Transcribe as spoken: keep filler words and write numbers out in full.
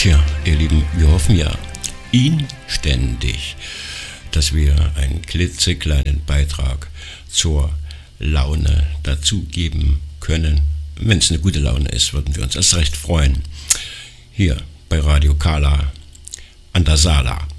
Tja, ihr Lieben, wir hoffen ja inständig, dass wir einen klitzekleinen Beitrag zur Laune dazugeben können. Wenn es eine gute Laune ist, würden wir uns erst recht freuen. Hier bei Radio Kala an der Sala.